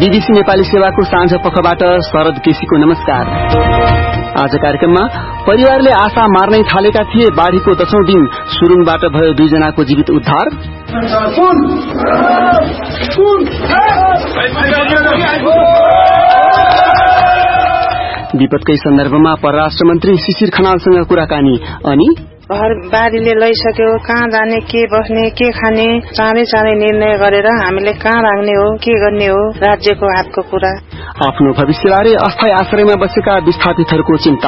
BBC Nepali सेवाको साँझ पखबाट शरद केसीको नमस्कार। आज कार्यक्रममा परिवारले आशा मार्नै थालेका थिए, बाढ़ीको 10औं दिन सुरुङबाट भयो 2 जनाको जीवित उद्धार। विपदकै सन्दर्भमा परराष्ट्र मन्त्री शिशिर खनालसँग कुराकानी अनि घर बारीले लैसक्यो, कहाँ जाने, के बस्ने, के खाने, चाँडै निर्णय गरेर हामीले कहाँ राख्ने हो, के गर्ने हो, राज्यको हातको कुरा। आफ्नो भविष्यबारे अस्थायी आश्रयमा बसेका विस्थापितहरूको चिन्ता।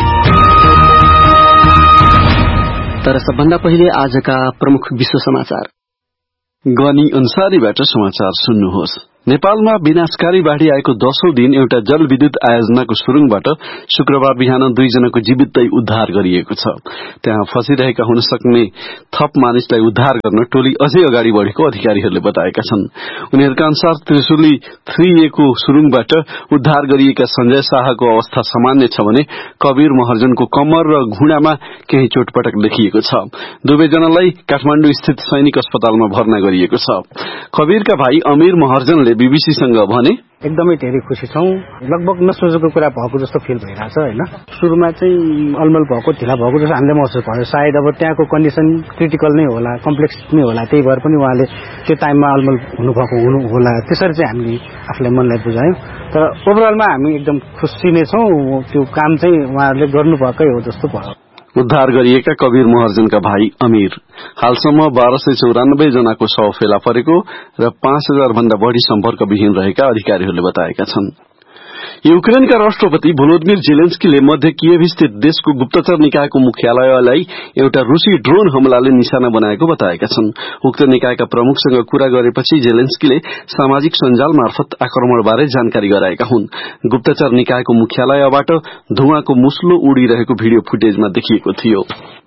तर सबभन्दा पहिले आजका प्रमुख विश्व समाचार। गनी अन्सारीबाट समाचार सुन्नुहोस्। नेपालमा विनाशकारी बाढ़ी आएको 10औं दिन एउटा जलविद्युत आयोजनाको सुरुङबाट शुक्रबार बिहान 2 जनाको जीवितै उद्धार गरिएको छ। त्यहाँ फसिरहेका हुन सक्ने थप मानिसलाई उद्धार गर्न टोली अझै अगाडि बढेको अधिकारीहरूले बताएका छन्। उनीहरूका अनुसार त्रिशुली 3A को सुरुङबाट उद्धार गरिएका संजय शाहको अवस्था सामान्य छ भने कबीर महर्जनको कम्मर र घुँडामा केही चोटपटक देखिएको छ। दुवैजनालाई काठमाडौँ स्थित सैनिक अस्पतालमा भर्ना गरिएको छ। कबीरका भाइ अमीर महर्जनले बीबीसीसँग भने एकदमै धेरै खुसी छौं। लगभग नसोचेको कुरा भएको जस्तो फिल भइरहेछ हैन। सुरुमा चाहिँ अलमल भएको, ढिला भएको जस्तो हामीले महसुस भयो। सायद अब त्यहाँको कन्डिसन क्रिटिकल नै होला, कम्प्लेक्स नै होला, त्यही भएर पनि उहाँले त्यो टाइममा अलमल हुनु होला, त्यसरी चाहिँ हामीले आफूलाई मनलाई बुझायौं। तर ओभरअलमा हामी एकदम खुसी नै छौं। त्यो काम चाहिँ उहाँहरूले गर्नुभएकै हो जस्तो भयो। उद्धार गरिएका कबीर महर्जनका भाइ अमीर हालसम्म 1294 जनाको शव फेला परेको र 5000 भन्दा बढ़ी सम्पर्कविहीन रहेका अधिकारीहरूले बताएका छन्। युक्रेनका राष्ट्रपति भोलोदिमिर जेलेन्स्कीले मध्य कियेभ स्थित देशको गुप्तचर निकायको मुख्यालयलाई एउटा रूसी ड्रोन हमलाले निशाना बनाएको बताएका छन्। उक्त निकायका प्रमुखसँग कुरा गरेपछि जेलेन्स्कीले सामाजिक सञ्जाल मार्फत आक्रमणबारे जानकारी गराएका हुन्। गुप्तचर निकायको मुख्यालयबाट धुवाँको मुस्लो उडिरहेको भिडियो फुटेजमा देखिएको थियो।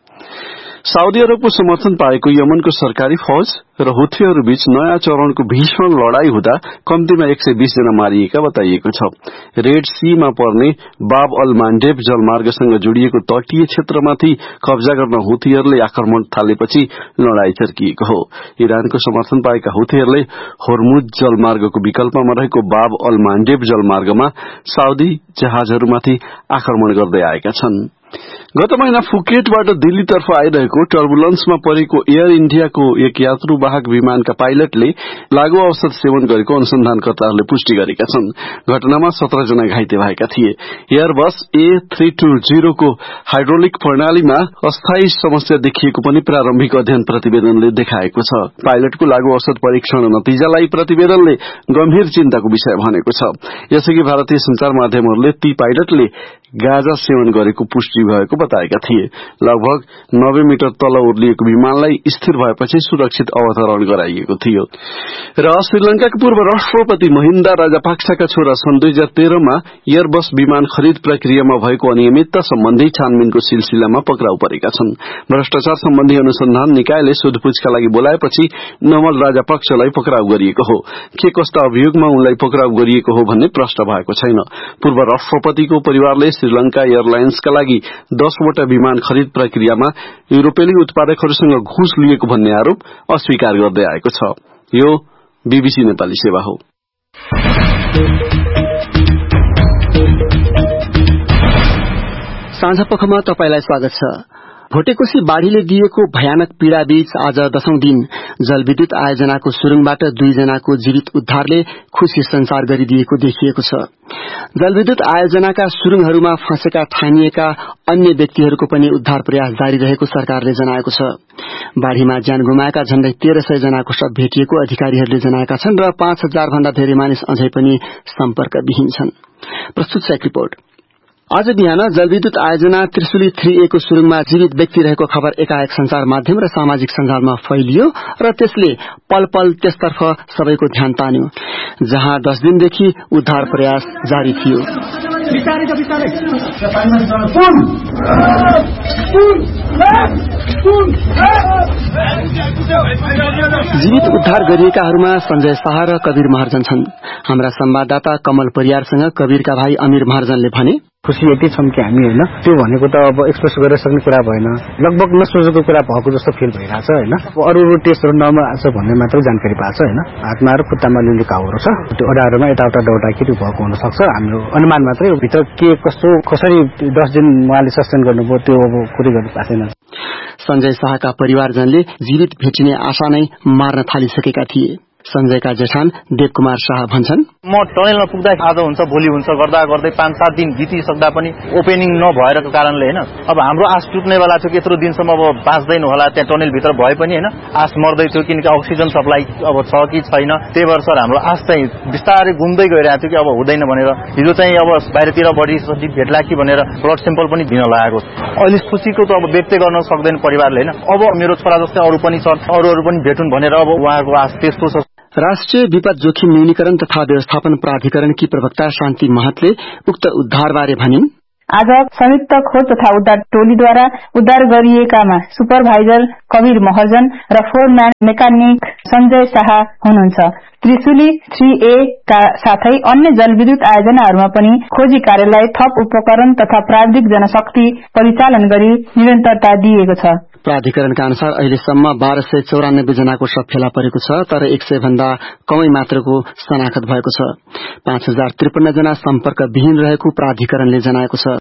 साउदी अरबको समर्थन पाएको यमनको सरकारी फौज र हुथीहरूबीच नयाँ चरणको भीषण लड़ाई हुँदा कम्तीमा 120 जना मारिएका बताइएको छ। रेड सीमा पर्ने बाब अल मान्डेब जलमार्गसँग जोडिएको तटीय क्षेत्रमाथि कब्जा गर्न हुथीहरूले आक्रमण थालेपछि लड़ाई चर्किएको हो। इरानको समर्थन पाएका हुथीहरूले होर्मुज जलमार्गको विकल्पमा रहेको बाब अल मान्डेब जलमार्गमा साउदी जहाजहरूमाथि आक्रमण गर्दै आएका छन्। गत महिना फुकेटबाट दिल्लीतर्फ आइरहेको टर्बुलेन्समा परेको एयर इण्डियाको एक यात्रुवाहक विमानका पाइलटले लागू औषध सेवन गरेको अनुसन्धानकर्ताहरूले पुष्टि गरेका छन्। घटनामा 17 जना घाइते भएका थिए। एयरबस A320 को हाइड्रोलिक प्रणालीमा अस्थायी समस्या देखिएको पनि प्रारम्भिक अध्ययन प्रतिवेदनले देखाएको छ। पाइलटको लागू औषध परीक्षण नतिजालाई प्रतिवेदनले गम्भीर चिन्ताको विषय भनेको छ। यसअघि भारतीय संचार माध्यमहरूले ती पाइलटले गाँजा सेवन गरेको पुष्टि भएको बताएका थिए। लगभग 90 मिटर तल ओर्लिएको विमानलाई स्थिर भएपछि सुरक्षित अवतरण गराइएको थियो। र श्रीलंकाका पूर्व राष्ट्रपति महिन्दा राजापाक्साका छोरा सन् 2013 मा एयरबस विमान खरिद प्रक्रियामा भएको अनियमितता सम्बन्धी छानबिनको सिलसिलामा पक्राउ परेका छन्। भ्रष्टाचार सम्बन्धी अनुसन्धान निकायले सोधपूछका लागि बोलाएपछि नमल राजापक्षलाई पक्राउ गरिएको हो। के कस्ता अभियोगमा उनलाई पक्राउ गरिएको हो भन्ने प्रश्न भएको छैन। पूर्व राष्ट्रपतिको परिवारले श्रीलंका एयरलाइन्सका लागि 10 वटा विमान खरिद प्रक्रियामा युरोपेली उत्पादकहरूसँग घुस लिएको भन्ने आरोप अस्वीकार गर्दै आएको छ। यो बीबीसी नेपाली सेवा हो। साँझपखमा तपाईलाई स्वागत छ। भोटेकोशी बाढ़ीले दिएको भयानक पीड़ाबीच आज 10औं दिन जलविद्युत आयोजनाको सुरुङबाट 2 जनाको जीवित उद्धारले खुशी संचार गरिदिएको देखिएको छ। जलविद्युत आयोजनाका सुरुङहरूमा फँसेका ठानिएका अन्य व्यक्तिहरूको पनि उद्धार प्रयास जारी रहेको सरकारले जनाएको छ। बाढ़ीमा ज्यान गुमाएका झण्डै 1300 जनाको शव भेटिएको अधिकारीहरूले जनाएका छन् र 5000 भन्दा धेरै मानिस अझै पनि सम्पर्कविहीन छन्। प्रस्तुत छ एक रिपोर्ट। आज बिहान जलविद्युत आयोजना त्रिशुली 3A को सुरुङमा जीवित व्यक्ति रहेको खबर एकाएक संचार माध्यम र सामाजिक सञ्जालमा फैलियो र त्यसले पल पल त्यसतर्फ सबैको ध्यान तान्यो, जहाँ 10 दिनदेखि उद्धार प्रयास जारी थियो। जीवित उद्धार गरिएकाहरूमा संजय शाह र कबीर महर्जन छन्। हाम्रा संवाददाता कमल परियारसँग कबीरका भाइ अमीर महर्जनले भने, खुसी यति छौं कि हामी हैन त्यो भनेको त अब एक्सप्रेस गरेर सक्ने कुरा भएन, लगभग नसोचेको कुरा भएको जस्तो फिल भइरहेछ हैन। अरू टेस्टहरु नमाछ भन्ने मात्र जानकारी पाएको छ हैन। हातमा र खुट्टामा लिली घाउहरू छ, त्यो अडाहरूमा यताउता दौडाखेरि भएको हुन सक्छ। हाम्रो अनुमान मात्रै हो, भित्र के कस्तो कसरी 10 दिन उहाँले सस्टेन गर्नुभयो त्यो अब कुरै गर्नु भएको छैन। संजय शाहका परिवारजनले जीवित भेटिने आशा नै मार्न थालिसकेका थिए। संजयका जेठान देवकुमार शाह भन्छन्, म टनेलमा पुग्दा आज हुन्छ भोलि हुन्छ गर्दा गर्दै 5-7 दिन बितिसक्दा पनि ओपेनिङ नभएको कारणले हैन अब हाम्रो आश टुट्नेवाला थियो कि यत्रो दिनसम्म अब बाँच्दैन होला। त्यहाँ टनेल भित्र भए पनि हैन आश मर्दै थियो, किनकि अक्सिजन सप्लाई अब छ कि छैन। त्यही भएर सर हाम्रो आश चाहिँ बिस्तारै गुम्दै गइरहेको थियो कि अब हुँदैन भनेर हिजो चाहिँ अब बाहिरतिर बडी भेट्ला कि भनेर ब्लड सेम्पल पनि दिन लागेको। अहिले खुसीको त अब व्यक्त गर्न सक्दैन परिवारले हैन। अब मेरो छोरा जस्तै अरू पनि छन्, अरूहरू पनि भेटुन् भनेर अब उहाँको आश त्यस्तो छ। राष्ट्रिय विपद जोखिम न्यूनीकरण तथा व्यवस्थापन प्राधिकरणकी प्रवक्ता शान्ति महतले उक्त उद्धारबारे भनिन्, आज संयुक्त खोज तथा उद्धार टोलीद्वारा उद्धार गरिएकामा सुपरभाइजर कबीर महर्जन र फोरम्यान मेकानिक संजय शाह हुनुहुन्छ। त्रिशुली 3A का साथै अन्य जलविद्युत आयोजनाहरूमा पनि खोजी कार्यलाई थप उपकरण तथा प्राविधिक जनशक्ति परिचालन गरी निरन्तरता दिएको छ। प्राधिकरणका अनुसार अहिलेसम्म 1294 जनाको शव फेला परेको छ, तर 100 भन्दा कमै मात्रको शनाखत भएको छ। 5053 जना सम्पर्क विहीन रहेको प्राधिकरणले जनाएको छ।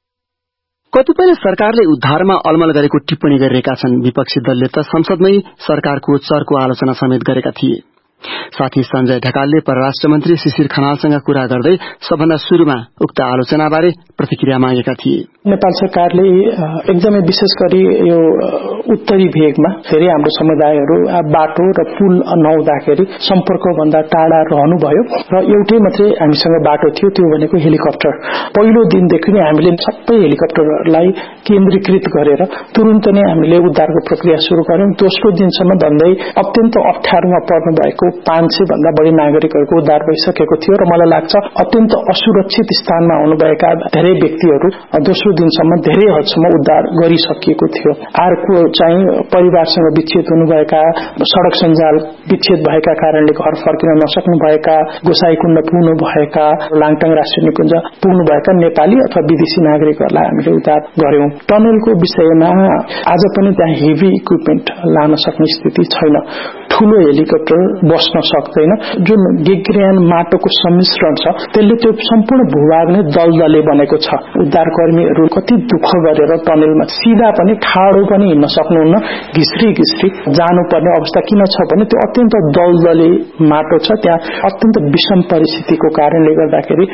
कतिपय सरकारले उद्धारमा अलमल गरेको टिप्पणी गरिरहेका छन्। विपक्षी दलले त संसदमै सरकारको चर्को आलोचना समेत गरेका थिए। साथी संजय ढकालले परराष्ट्र मन्त्री शिशिर खनालसँग कुरा गर्दै सबभन्दा शुरूमा उक्त आलोचनाबारे प्रतिक्रिया मागेका थिए। नेपाल सरकारले एकदमै विशेष गरी यो उत्तरी भेगमा फेरि हाम्रो समुदायहरू बाटो र पुल नहुँदाखेरि सम्पर्क भन्दा टाढा रहनुभयो र एउटै मात्रै हामीसँग बाटो थियो, त्यो भनेको हेलिकप्टर। पहिलो दिनदेखि नै हामीले सबै हेलिकप्टरलाई केन्द्रीकृत गरेर तुरुन्त नै हामीले उद्धारको प्रक्रिया शुरू गर्यौं। दोस्रो दिनसम्म भन्दै अत्यन्त अप्ठ्यारोमा पर्नु भएको 500 भन्दा बढी नागरिकहरूको उद्धार भइसकेको थियो र मलाई लाग्छ अत्यन्त असुरक्षित स्थानमा हुनुभएका धेरै व्यक्तिहरू दोस्रो दिनसम्म धेरै हदसम्म उद्धार गरिसकिएको थियो। अर्को चाहिँ परिवारसँग विच्छेद हुनुभएका, सड़क सञ्जाल विच्छेद भएका कारणले घर फर्किन नसक्नु भएका, गोसाईकुण्ड पुग्नु भएका, लाङटाङ राष्ट्रिय निकुञ्ज पुग्नु भएका नेपाली अथवा विदेशी नागरिकहरूलाई हामीले उद्धार गर्यौं। टनलको विषयमा आज पनि त्यहाँ हेभी इक्विपमेन्ट लान सक्ने स्थिति छैन। ठूलो हेलिकप्टर बस्न सक्दैन। जुन गेग्रियान माटोको सम्मिश्रण छ त्यसले त्यो सम्पूर्ण भूभाग नै दलदले बनेको छ। उद्धारकर्मीहरू कति दुःख गरेर टनेलमा सिधा पनि ठाडो पनि हिँड्न सक्नुहुन्न, घिस्री घिस्री जानुपर्ने अवस्था किन छ भने त्यो अत्यन्त दलदले माटो छ। त्यहाँ अत्यन्त विषम परिस्थितिको कारणले गर्दाखेरि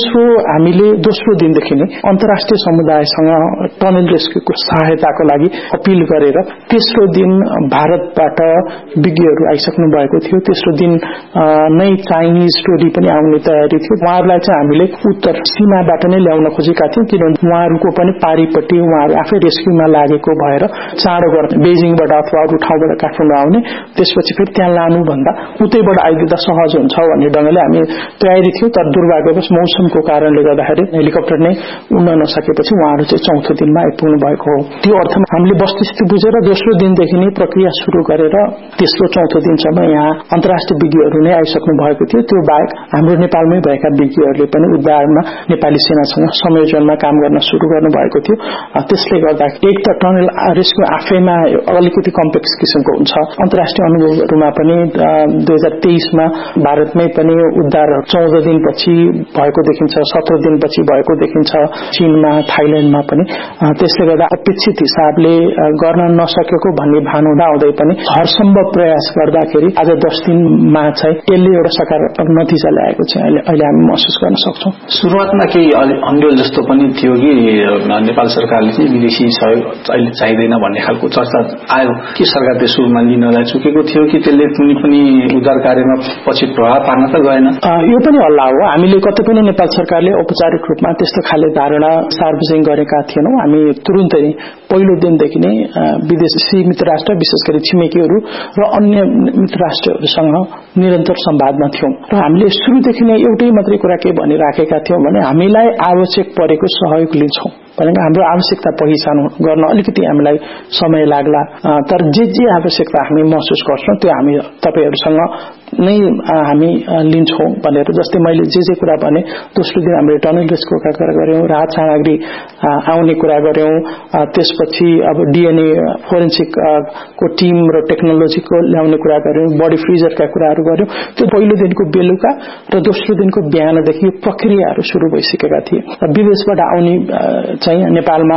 हामीले दोस्रो दिनदेखि नै अन्तर्राष्ट्रिय समुदायसँग टनेल रेस्क्युको सहायताको लागि अपील गरेर तेस्रो दिन भारतबाट विज्ञहरू आइसक्नु भएको थियो। तेस्रो दिन नै चाइनिज टोली पनि आउने तयारी थियो। उहाँहरूलाई चाहिँ हामीले उत्तर सीमाबाट नै ल्याउन खोजेका थियौं, किनभने उहाँहरूको पनि पारीपट्टि उहाँहरू आफै रेस्क्युमा लागेको भएर चाँडो गर्न बेजिङबाट अथवा अरू ठाउँबाट काठमाडौँ आउने, त्यसपछि फेरि त्यहाँ लानु भन्दा उतैबाट आइदिँदा सहज हुन्छ भन्ने ढंगले हामी तयारी थियौं। तर दुर्भाग्यवश मौसमको कारणले गर्दाखेरि हेलिकप्टर नै उड्न नसकेपछि उहाँहरू चाहिँ चौथो दिनमा आइपुग्नु भएको हो। त्यो अर्थमा हामीले वस्तुस्थिति बुझेर दोस्रो दिनदेखि नै प्रक्रिया शुरू गरेर तेस्रो चौथो दिनसम्म यहाँ अन्तर्राष्ट्रिय विज्ञहरू नै आइसक्नु भएको थियो। त्यो बाहेक हाम्रो नेपालमै भएका विज्ञहरूले पनि उद्धारमा नेपाली सेनासँग संयोजनमा काम गर्न शुरू गर्नु भएको थियो। त्यसले गर्दा एक त टनल रेस्क्यु आफैमा अलिकति कम्प्लेक्स किसिमको हुन्छ। अन्तर्राष्ट्रिय अनुभवहरूमा पनि 2023 मा भारतमै पनि उद्धार 14 दिनपछि भएको देखिन्छ, 17 दिनपछि भएको देखिन्छ, चीनमा, थाइल्याण्डमा पनि। त्यसले गर्दा अपेक्षित हिसाबले गर्न नसकेको भन्ने भान हुँदै पनि हरसम्भव प्रयास गर्दाखेरि आज 10 दिनमा चाहिँ यसले एउटा सकारात्मक नतिजा ल्याएको चाहिँ अहिले हामी महसुस गर्न सक्छौं। सुरुवातमा केही अन्यल जस्तो पनि थियो कि नेपाल सरकारले चाहिँ विदेशी सहयोग अहिले चाहिँदैन भन्ने खालको चर्चा आयो कि सरकारले सुरुमा लिनलाई चुकेको थियो कि त्यसले कुनै पनि उद्धार कार्यमा पछि प्रभाव पार्न त गएन। यो पनि हल्ला हो। हामीले कतै पनि नेपाल सरकारले औपचारिक रूपमा त्यस्तो खाले धारणा सार्वजनिक गरेका थिएनौं। हामी तुरुन्तै पहिलो दिनदेखि नै विदेशी मित्र राष्ट्र, विशेष गरी छिमेकीहरू र अन्य मित्र राष्ट्रहरूसँग नेपालसँग निरन्तर संवादमा थियौं र हामीले सुरुदेखि नै एउटै मात्रै कुरा के भनिराखेका थियौं भने हामीलाई आवश्यक परेको सहयोग लिन्छौं भनेको हाम्रो आवश्यकता पहिचान गर्न अलिकति हामीलाई समय लाग्ला तर जे आवश्यकता हामी महसुस गर्छौं त्यो हामी तपाईहरुसँग नै हामी लिन्छौं भनेर जस्तै मैले जे कुरा भने दोस्रो दिन हामीले टनल रेस्क्यु का कुरा गर्यौं राहत सामग्री आउने कुरा गर्यौं त्यसपछि अब डीएनए फोरेन्सिक को टिम र टेक्नोलोजीको ल्याउने कुरा गर्यौं बडी फ्रिजरका कुराहरु गर्यौं त्यो पहिलो दिनको बेलुका र दोस्रो दिनको बिहानदेखि प्रक्रियाहरु सुरु भइसकेका थिए विदेशबाट आउने चाहिँ नेपालमा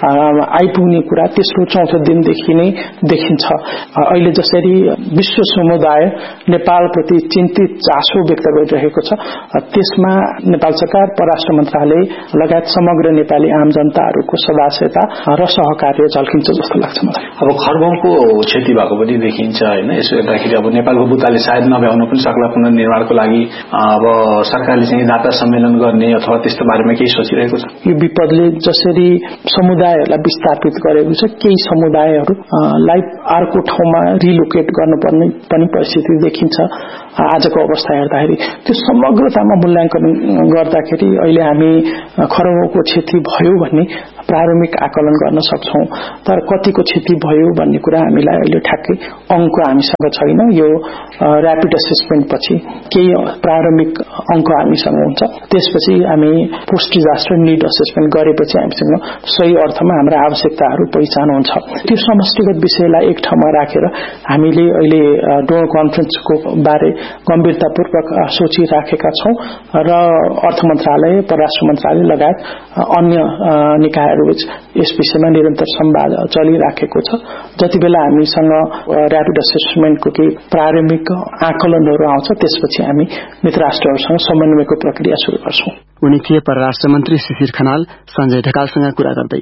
आइपुग्ने कुरा तेस्रो चौथो दिनदेखि नै देखिन्छ अहिले जसरी विश्व समुदाय नेपाल प्रति चिन्तित चासो व्यक्त गरिरहेको छ त्यसमा नेपाल सरकार परराष्ट्र मन्त्रालय लगायत समग्र नेपाली आम जनताहरुको सदास्यता र सहकार्य झल्किन्छ जस्तो लाग्छ मलाई अब खरबङको क्षति भएको पनि देखिन्छ हैन यसो हेर्दाखेरि अब नेपालको बुताले सायद नभ्याउन पनि सक्ला पुनर्निर्माणको लागि अब सरकारले चाहिँ दाता सम्मेलन गर्ने अथवा त्यस्तो बारेमा केही सोचिरहेको छ यो विपदले जसरी समुदायहरुलाई विस्थापित गरेको छ केही समुदायहरुलाई अर्को ठाउँमा रिलोकेट गर्नुपर्ने पनि परिस्थिति देखिन्छ आजको अवस्था हेर्दाखेरि त्यो समग्रतामा मूल्याङ्कन गर्दाखेरि अहिले हामी खरबङको क्षति भयो भन्ने प्रारम्भिक आकलन गर्न सक्छौं तर कतिको क्षति भयो भन्ने कुरा हामीलाई अहिले ठ्याक्कै अंक हामीसँग छैन यो र्यापिड असेसमेन्ट पछि केही प्रारम्भिक अंक हामीसँग हुन्छ त्यसपछि हामी पोस्ट डिजास्टर नीड असेसमेन्ट गरेपछि हामीसँग सही अर्थमा हाम्रा आवश्यकताहरू पहिचान हुन्छ त्यो समष्टिगत विषयलाई एक ठाउँमा राखेर हामीले अहिले डोनर कन्फरेन्सको बारे गम्भीरतापूर्वक सोचिराखेका छौं र अर्थ मन्त्रालय परराष्ट्र मन्त्रालय लगायत अन्य निकायहरू यस विषयमा निरन्तर संवाद चलिराखेको छ जतिबेला हामीसँग र्यापिड असेसमेन्टको केही प्रारम्भिक आकलनहरू आउँछ त्यसपछि हामी मित्र राष्ट्रहरूसँग समन्वयको प्रक्रिया सुरु गर्छौं उनी थिए परराष्ट्र मन्त्री शिशिर खनाल सञ्जय ढकालसँग कुरा गर्दै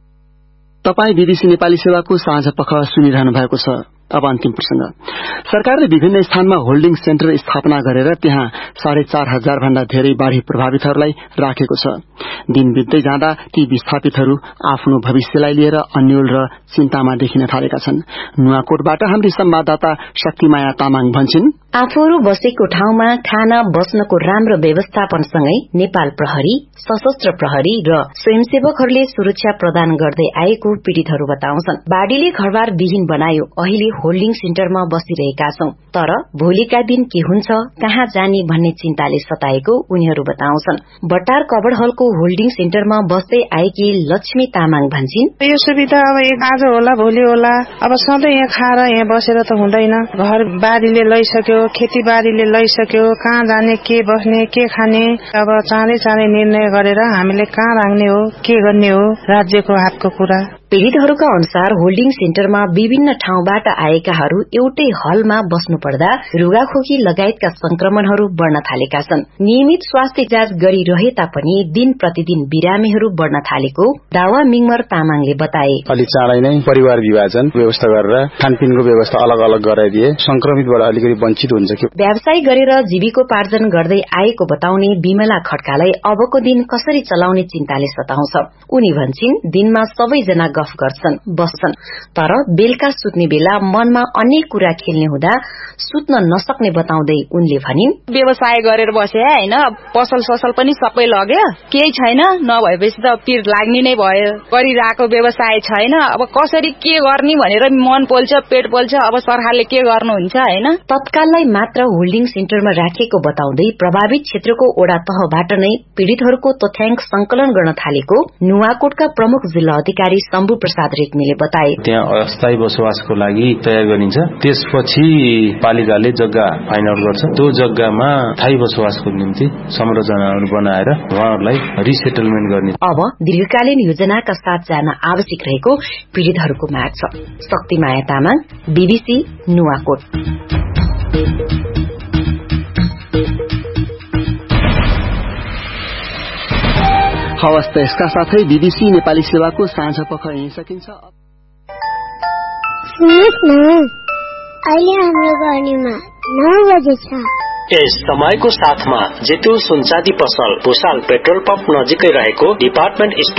तपाई बीबीसी नेपाली सेवाको साँझ पख सुनिरहनु भएको छ अब अन्तिम प्रसंग सरकारले विभिन्न स्थानमा होल्डिङ सेन्टर स्थापना गरेर त्यहाँ 4,500 भन्दा धेरै बाढ़ी प्रभावितहरूलाई राखेको छ दिन बित्दै जाँदा ती विस्थापितहरू आफ्नो भविष्यलाई लिएर अन्यल र चिन्तामा देखिन थालेका छन् नुवाकोटबाट हाम्री संवाददाता शक्तिमाया तामाङ भन्छिन् आफूहरू बसेको ठाउँमा खाना बस्नको राम्रो व्यवस्थापनसँगै नेपाल प्रहरी सशस्त्र प्रहरी र स्वयंसेवकहरूले सुरक्षा प्रदान गर्दै आएको पीड़ितहरू बताउँछन् बाढ़ीले घरबार विहीन बनायो अहिले होल्डिङ सेन्टरमा बसिरहेका छौं तर भोलिका दिन के हुन्छ कहाँ जाने भन्ने चिन्ताले सताएको उनीहरू बताउँछन् बटार कबड हलको होल्डिङ सेन्टरमा बस्दै आएकी लक्ष्मी तामाङ भन्छिन् यो सुविधा अब आज होला भोलि होला अब सधैँ यहाँ खाएर यहाँ बसेर त हुँदैन घर बारीले लैसक्यो खेतीबारीले लैसक्यो कहाँ जाने के बस्ने के खाने अब चाँडै निर्णय गरेर हामीले कहाँ राख्ने हो के गर्ने हो राज्यको हातको कुरा पीड़ितहरूका अनुसार होल्डिङ सेन्टरमा विभिन्न ठाउँबाट आएकाहरू एउटै हलमा बस्नु पर्दा रुगाखोकी लगायतका संक्रमणहरू बढ़न थालेका छन् नियमित स्वास्थ्य जाँच गरिरहे तापनि दिन प्रतिदिन बिरामीहरू बढ़न थालेको दावा मिङमर तामाङले बताए अलि चाँडै नै परिवार विभाजन व्यवस्था गरेर खानपिनको व्यवस्था अलग अलग गराइदिए संक्रमितबाट अलिकति वञ्चित हुन्छ कि व्यवसाय गरेर जीविकोपार्जन गर्दै आएको बताउने बिमला खड्कालाई अबको दिन कसरी चलाउने चिन्ताले सताउँछ उनी भन्छिन् दिनमा सबैजना गफ गर्छन् बस्छन् तर बेलुका सुत्ने बेला मनमा अनेक कुरा खेल्ने हुँदा सुत्न नसक्ने बताउँदै उनले भनिन् व्यवसाय गरेर बसे हैन पसल ससल पनि सबै लग्यो केही छैन नभएपछि त पिर लाग्ने नै भयो गरिरहेको व्यवसाय छैन अब कसरी के गर्ने भनेर मन पोल्छ पेट पोल्छ अब सरकारले के गर्नुहुन्छ हैन तत्काललाई मात्र होल्डिङ सेन्टरमा राखेको बताउँदै प्रभावित क्षेत्रको ओडा तहबाट नै पीड़ितहरूको तथ्याङ्क संकलन गर्न थालेको नुवाकोटका प्रमुख जिल्ला अधिकारी शम्भु प्रसाद रेग्मीले बताए त्यहाँ अस्थायी बसोबासको लागि तयार गरिन्छ त्यसपछि पालिकाले जग्गा फाइन्ड आउट गर्छ त्यो जग्गामा स्थायी बसोबासको निम्ति संरचनाहरू बनाएर उहाँहरूलाई रिसेटलमेन्ट गर्ने अब दीर्घकालीन योजनाका साथ जान आवश्यक रहेको पीड़ितहरूको माग छ शक्तिमाया तामाङ बीबीसी नुवाकोट हवस् त यसका साथै बीबीसी नेपाली सेवाको साँझ पख यही सकिन्छ अहिले हाम्रो गर्नेमा 9 बजे छ यस समयको साथमा जेतु सुनचाँदी पसल भुसाल पेट्रोल पम्प नजिकै रहेको डिपार्टमेन्ट